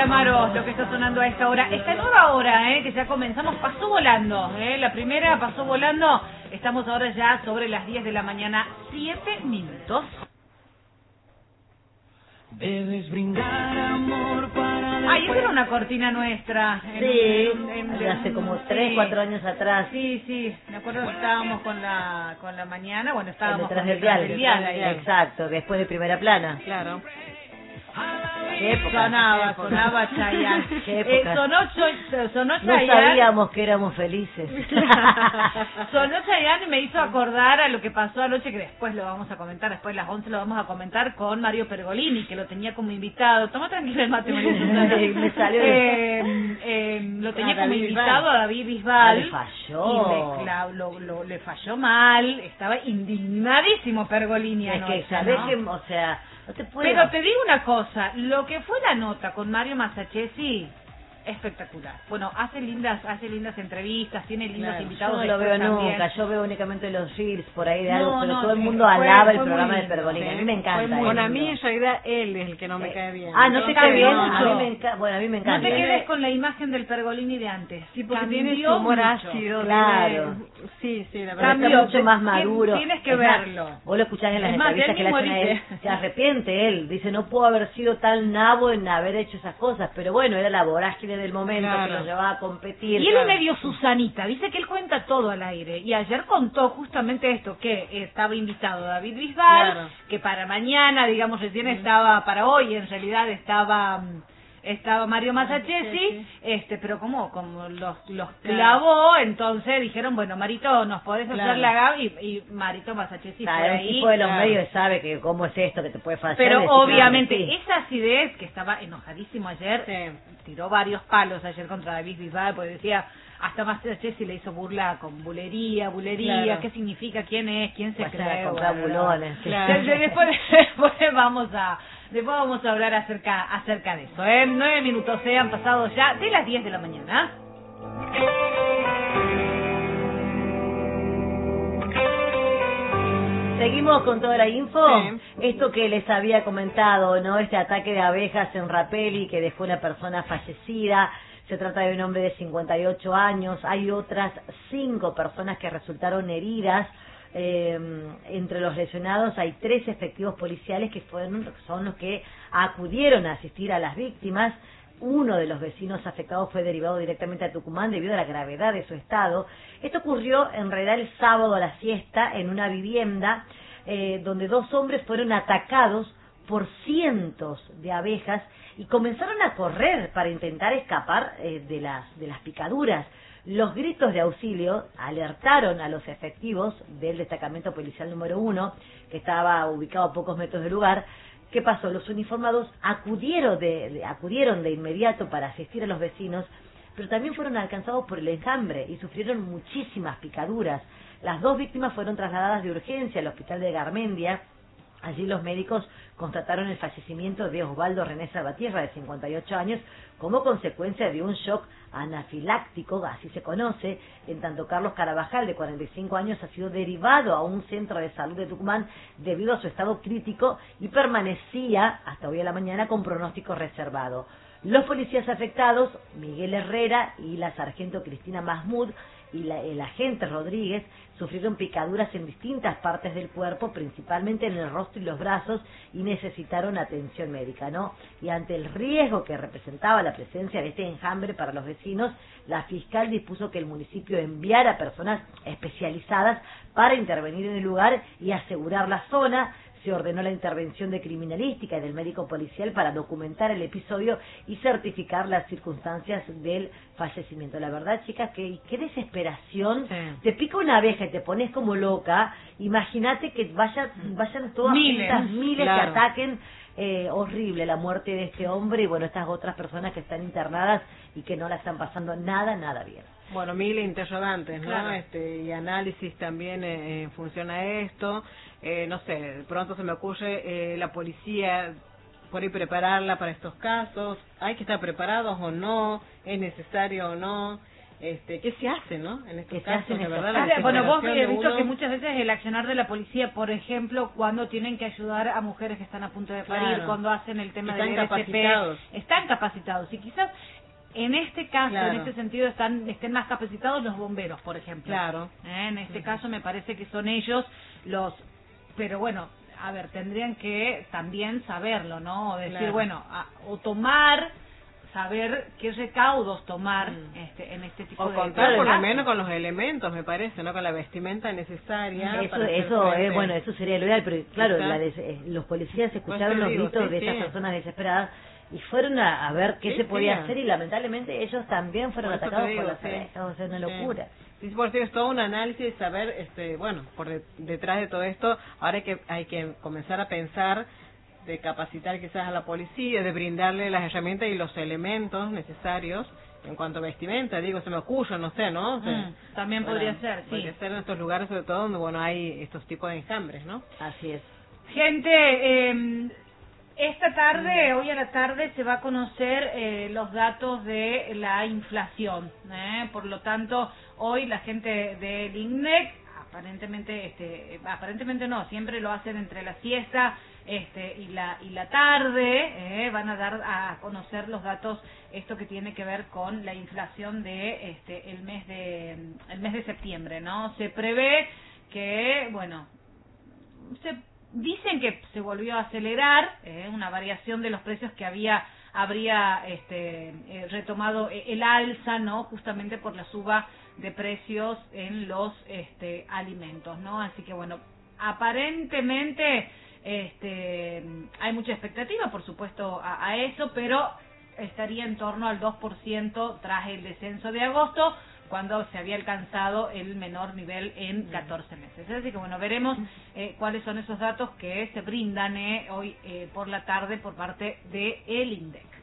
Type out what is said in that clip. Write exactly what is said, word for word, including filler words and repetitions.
Calamaro, lo que está sonando a esta hora. Esta nueva hora, eh, que ya comenzamos, pasó volando. Eh, la primera pasó volando. Estamos ahora ya sobre las diez de la mañana, siete minutos. Debes brindar amor para... Ay, esa era una cortina nuestra. En, Sí, en, en, en, hace como tres, sí. cuatro años atrás. Sí, sí, me acuerdo que estábamos con la con la mañana, bueno, estábamos Detrás con del detrás dial. del dial ahí. Exacto, después de Primera Plana. Claro. Qué época. Sonaba, sonaba Chayanne. Qué Eh, época. sonó, Cho- sonó No Chayanne. sabíamos que éramos felices. Sonó Chayanne y me hizo acordar a lo que pasó anoche, que después lo vamos a comentar, después a las once lo vamos a comentar con Mario Pergolini, que lo tenía como invitado. Toma tranquilo el mate, María Susana. Me salió. Eh, eh, lo tenía A como David invitado Bisbal. a David Bisbal. Ah, le falló. Y le, cla- lo, lo- le falló mal. Estaba indignadísimo Pergolini Es anoche, que, ¿sabés ¿no? que, o sea, no te puedo... Pero te digo una cosa, lo que fue la nota con Mario Masachesi, espectacular. Bueno, hace lindas, hace lindas entrevistas, tiene lindos Claro, invitados. yo no lo veo después también. nunca, yo veo únicamente los reels por ahí de No, algo, pero no, todo el sí, mundo fue- alaba el fue muy programa de lindo, Pergolini, a sí, mí me encanta. fue muy eso. Bueno, a mí en realidad él es el que no me Eh, cae bien. Ah, ¿no te cae bien? A mucho. mí me encanta, bueno, a mí me No encanta. te quedes con la imagen del Pergolini de antes. Sí, porque Cambió tiene su humor mucho. ácido. Claro. tiene- Sí, sí, la Pero verdad. Cambió. está mucho más Tien- maduro. tienes que Es más, verlo. vos lo escuchás en las Es más, entrevistas él que le mismo hacen a él, dice- se arrepiente él, dice no puedo haber sido tan nabo en haber hecho esas cosas, pero bueno, era la vorágine del momento Claro. que nos llevaba a competir. Y él Claro. es medio Susanita, dice que él cuenta todo al aire. Y ayer contó justamente esto, que estaba invitado David Bisbal, Claro. que para mañana, digamos, recién estaba, para hoy en realidad estaba mm, estaba Mario Masachesi, este, pero como como los los clavó, entonces dijeron, bueno, Marito, nos podés hacer Claro. la gab, y, y Marito Masachesi Claro, fue el ahí. tipo de los claro. medios sabe que cómo es esto, que te puede fallar. Pero decir, obviamente claro, sí. esa acidez, que estaba enojadísimo ayer, Sí. tiró varios palos ayer contra David Bisbal, porque decía, hasta Masachesi le hizo burla con bulería, bulería, Claro. ¿qué significa? ¿Quién es? ¿Quién se Vayan a cree? comprar Bueno, bulones, sí. Claro. de- de- Después, después vamos a después vamos a hablar acerca acerca de eso. ¿eh? Nueve minutos se han pasado ya de las diez de la mañana. Seguimos con toda la info. Sí. Esto que les había comentado, ¿no? Este ataque de abejas en Rapelli que dejó una persona fallecida. Se trata de un hombre de cincuenta y ocho años. Hay otras cinco personas que resultaron heridas. Eh, entre los lesionados hay tres efectivos policiales que fueron, son los que acudieron a asistir a las víctimas. Uno de los vecinos afectados fue derivado directamente a Tucumán debido a la gravedad de su estado. Esto ocurrió en realidad el sábado a la siesta en una vivienda eh, donde dos hombres fueron atacados por cientos de abejas y comenzaron a correr para intentar escapar eh, de las de las picaduras. Los gritos de auxilio alertaron a los efectivos del destacamento policial número uno, que estaba ubicado a pocos metros del lugar. ¿Qué pasó? Los uniformados acudieron de, de- acudieron de inmediato para asistir a los vecinos, pero también fueron alcanzados por el enjambre y sufrieron muchísimas picaduras. Las dos víctimas fueron trasladadas de urgencia al hospital de Garmendia. Allí los médicos constataron el fallecimiento de Osvaldo René Salvatierra, de cincuenta y ocho años, como consecuencia de un shock anafiláctico, así se conoce, en tanto Carlos Carabajal, de cuarenta y cinco años, ha sido derivado a un centro de salud de Tucumán debido a su estado crítico y permanecía hasta hoy a la mañana con pronóstico reservado. Los policías afectados, Miguel Herrera y la sargento Cristina Mahmoud, y la, el agente Rodríguez, sufrieron picaduras en distintas partes del cuerpo, principalmente en el rostro y los brazos, y necesitaron atención médica, ¿no? Y ante el riesgo que representaba la presencia de este enjambre para los vecinos, la fiscal dispuso que el municipio enviara personas especializadas para intervenir en el lugar y asegurar la zona. Se ordenó la intervención de criminalística y del médico policial para documentar el episodio y certificar las circunstancias del fallecimiento. La verdad, chicas, que qué desesperación. Sí. Te pica una abeja y te pones como loca. Imagínate que vayan, vayan todas Miles, estas miles claro. que ataquen. Eh, horrible la muerte de este hombre y bueno, estas otras personas que están internadas y que no la están pasando nada, nada bien. Bueno, mil interrogantes, ¿no? Claro. Este, y análisis también eh, en función a esto. Eh, no sé, de pronto se me ocurre eh, la policía por ahí prepararla para estos casos. ¿Hay que estar preparados o no? ¿Es necesario o no? este, ¿qué se hace, no? En estos ¿Qué se hace casos, en de estos verdad, la casos? Bueno, vos desesperación has de visto uno- que muchas veces el accionar de la policía, por ejemplo, cuando tienen que ayudar a mujeres que están a punto de parir, Claro. cuando hacen el tema Están del R C P, capacitados. están capacitados. Y quizás en este caso, Claro. en este sentido, están estén más capacitados los bomberos, por ejemplo. Claro. Eh, En este Ujú. caso me parece que son ellos los... Pero bueno, a ver, tendrían que también saberlo, ¿no? O decir, Claro. bueno, a- o tomar, saber qué recaudos tomar Mm. este, en este tipo O de... contar de por lo casos. menos con los elementos, me parece, ¿no? Con la vestimenta necesaria. Eso, para hacer eso frente. es, bueno, eso sería lo ideal, pero claro, Está. la des- eh, los policías escucharon te los digo, gritos sí, de estas sí. personas desesperadas y fueron a, a ver qué Sí, se podía sí. hacer y lamentablemente ellos también fueron Por eso te atacados digo, por las sí. abejas, o sea, una Sí. locura. Sí, por eso es todo un análisis de saber, este, bueno, por de- detrás de todo esto, ahora hay que, hay que comenzar a pensar de capacitar quizás a la policía, de brindarle las herramientas y los elementos necesarios en cuanto a vestimenta, digo, se me ocurre, no sé, ¿no? O sea, Mm, también para- podría ser, sí. Podría ser en estos lugares, sobre todo donde, bueno, hay estos tipos de enjambres, ¿no? Así es. Gente, eh, esta tarde, hoy a la tarde, se va a conocer eh, los datos de la inflación. ¿eh? Por lo tanto, hoy la gente del INDEC, aparentemente, este, aparentemente no, siempre lo hacen entre la siesta este, y la y la tarde, eh, van a dar a conocer los datos, esto que tiene que ver con la inflación de este el mes de el mes de septiembre, ¿no? Se prevé que, bueno, se dicen que se volvió a acelerar eh, una variación de los precios que había habría este eh, retomado el alza, no, justamente por la suba de precios en los este alimentos, no, así que bueno, aparentemente este hay mucha expectativa, por supuesto, a, a eso, pero estaría en torno al dos por ciento tras el descenso de agosto, cuando se había alcanzado el menor nivel en catorce meses. Así que bueno, veremos eh, cuáles son esos datos que se brindan eh, hoy eh, por la tarde por parte de el INDEC.